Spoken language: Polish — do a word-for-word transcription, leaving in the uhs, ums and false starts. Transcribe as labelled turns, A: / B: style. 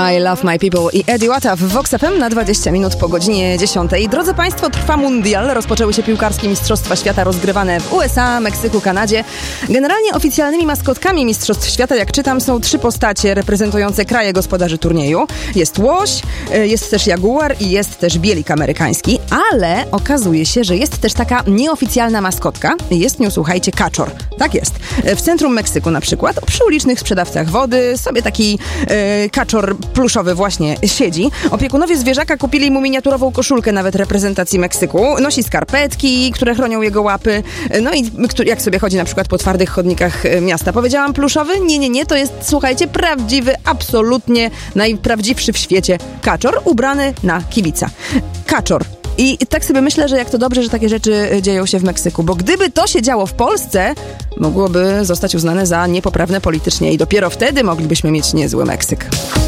A: I Love My People i Eddie Wata w Vox F M na dwadzieścia minut po godzinie dziesiątej. Drodzy Państwo, trwa mundial. Rozpoczęły się piłkarskie Mistrzostwa Świata rozgrywane w U S A, Meksyku, Kanadzie. Generalnie oficjalnymi maskotkami Mistrzostw Świata, jak czytam, są trzy postacie reprezentujące kraje gospodarzy turnieju. Jest łoś, jest też jaguar i jest też bielik amerykański, ale okazuje się, że jest też taka nieoficjalna maskotka. Jest nią, słuchajcie, kaczor. Tak jest. W centrum Meksyku na przykład, przy ulicznych sprzedawcach wody, sobie taki e, kaczor pluszowy właśnie siedzi. Opiekunowie zwierzaka kupili mu miniaturową koszulkę nawet reprezentacji Meksyku. Nosi skarpetki, które chronią jego łapy. No i jak sobie chodzi na przykład po twardych chodnikach miasta. Powiedziałam pluszowy? Nie, nie, nie. To jest, słuchajcie, prawdziwy, absolutnie najprawdziwszy w świecie kaczor ubrany na kibica. Kaczor. I tak sobie myślę, że jak to dobrze, że takie rzeczy dzieją się w Meksyku, bo gdyby to się działo w Polsce, mogłoby zostać uznane za niepoprawne politycznie i dopiero wtedy moglibyśmy mieć niezły Meksyk.